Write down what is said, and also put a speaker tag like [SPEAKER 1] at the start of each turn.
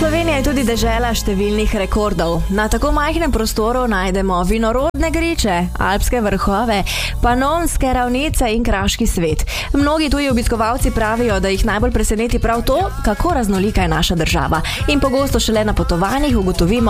[SPEAKER 1] Slovenija je tudi dežela številnih rekordov. Na tako majhnem prostoru najdemo vinorodne griče, alpske vrhove, panonske ravnice in kraški svet. Mnogi tuji obiskovalci pravijo, da jih najbolj preseneti prav to, kako raznolika je naša država. In pogosto šele na potovanjih ugotovimo,